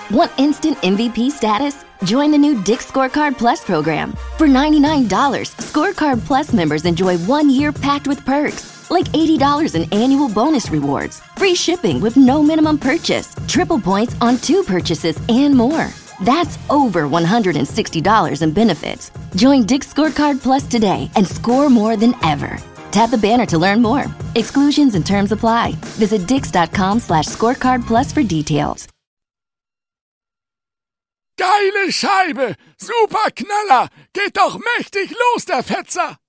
Want instant MVP status? Join the new Dick's Scorecard Plus program. For $99, Scorecard Plus members enjoy 1 year packed with perks, like $80 in annual bonus rewards, free shipping with no minimum purchase, triple points on 2 purchases, and more. That's over $160 in benefits. Join Dick's Scorecard Plus today and score more than ever. Tap the banner to learn more. Exclusions and terms apply. Visit dix.com/scorecardplus for details. Geile Scheibe! Super Knaller! Geht doch mächtig los, der Fetzer!